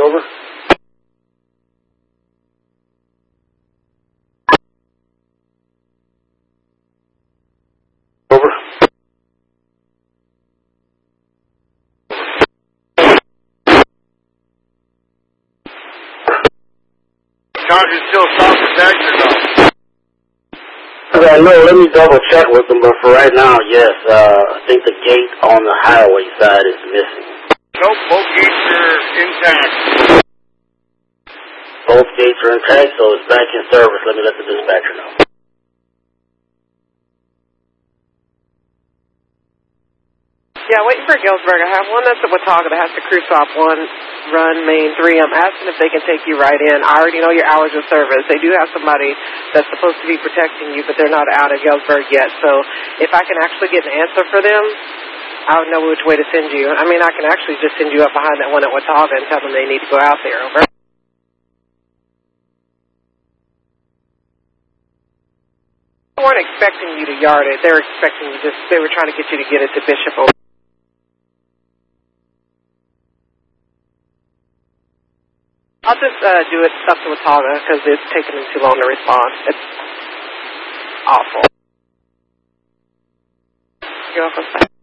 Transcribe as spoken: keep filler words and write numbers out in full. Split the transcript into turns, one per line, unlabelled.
over. Over.
Charges still soft attack or no?
Uh, no, let me double check with them, but for right now, yes. Uh, I think the gate on the highway side is missing.
Nope, both gates are intact.
Both gates are intact, so it's back in service. Let me let the dispatcher know.
Yeah, waiting for Galesburg. I have one that's at Watauga that has to crew stop one, run main three. I'm asking if they can take you right in. I already know your hours of service. They do have somebody that's supposed to be protecting you, but they're not out of Galesburg yet. So if I can actually get an answer for them, I would know which way to send you. I mean, I can actually just send you up behind that one at Watauga and tell them they need to go out there, over. They weren't expecting you to yard it. They were expecting you just, they were trying to get you to get it to Bishop. Over. I'll just uh, do it up to Watauga because it's taking them too long to respond. It's awful. You're welcome.